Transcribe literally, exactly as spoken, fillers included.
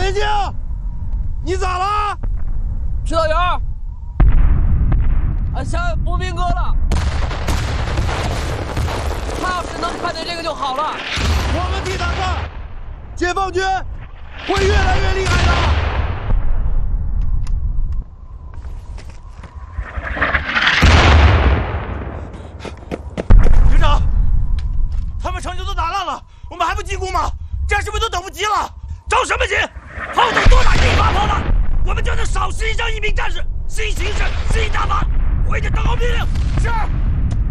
北京，你咋了？ 指导员，俺下步兵哥了。他要是能看见这个就好了。 我们替他看，解放军会越来越厉害的。 营长，他们城就都打烂了，我们还不进攻吗？战士们都等不及了。着什么急？炮手多打一发炮弹，我们就能少死一伤一名战士，实行行胜，实行打法。回去等候命令。是。